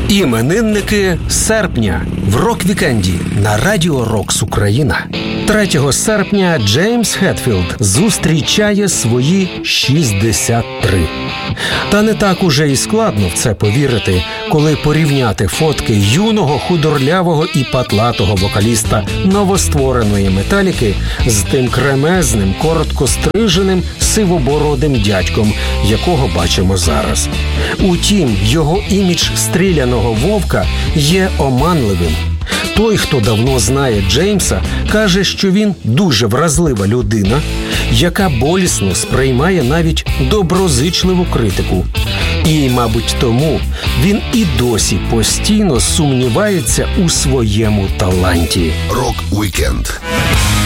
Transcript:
Іменинники серпня в рок-вікенді на Радіо Рокс Україна. 3 серпня Джеймс Хетфілд зустрічає свої 63. Та не так уже і складно в це повірити, коли порівняти фотки юного, худорлявого і патлатого вокаліста новоствореної Металіки з тим кремезним, короткостриженим, сивобородим дядьком, якого бачимо зараз. Утім, його імідж стріляного вовка є оманливим. Той, хто давно знає Джеймса, каже, що він дуже вразлива людина, яка болісно сприймає навіть доброзичливу критику. І, мабуть, тому він і досі постійно сумнівається у своєму таланті. Рок-вікенд.